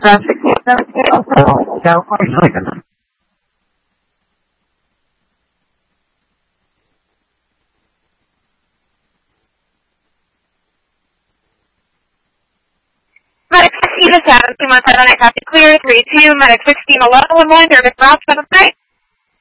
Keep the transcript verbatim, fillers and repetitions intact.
さん、じゃあ、これないかな。 Medic sixteen is seven, two months out on I copy clear, three two, Medic sixteen, hello, one one, Dervis Rob, seven three.